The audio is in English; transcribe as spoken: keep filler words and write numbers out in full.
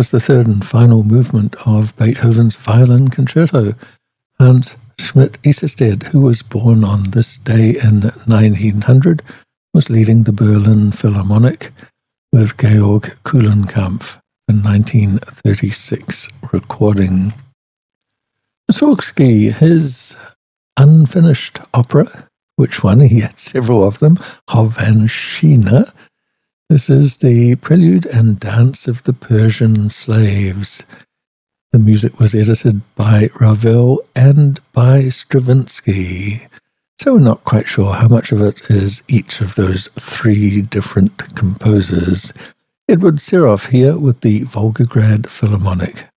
was the third and final movement of Beethoven's Violin Concerto. Hans Schmidt-Eisestedt, who was born on this day in nineteen hundred, was leading the Berlin Philharmonic with Georg Kulenkampff, the nineteen thirty-six recording. Mussorgsky, his unfinished opera, which one? He had several of them, Hovhanshina. This is the prelude and dance of the Persian slaves. The music was edited by Ravel and by Stravinsky. So we're not quite sure how much of it is each of those three different composers. Edward Seroff here with the Volgograd Philharmonic.